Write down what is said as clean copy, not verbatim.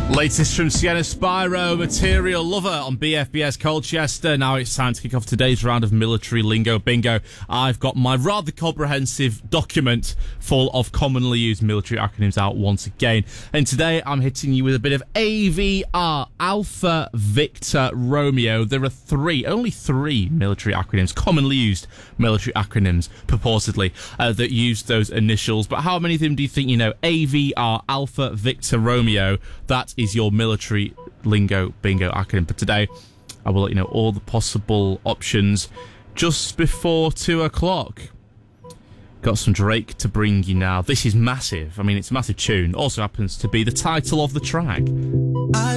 Latest from Sienna Spyro, Material Lover on BFBS Colchester. Now it's time to kick off today's round of military lingo bingo. I've got my rather comprehensive document full of commonly used military acronyms out once again. And today I'm hitting you with a bit of AVR, Alpha Victor Romeo. There are only three military acronyms, commonly used military acronyms, purportedly, that use those initials. But how many of them do you think you know? AVR, Alpha Victor Romeo. That is your military lingo bingo acronym for today. I will let you know all the possible options just before 2 o'clock. Got some Drake to bring you now. This is massive. I mean, it's a massive tune. Also happens to be the title of the track.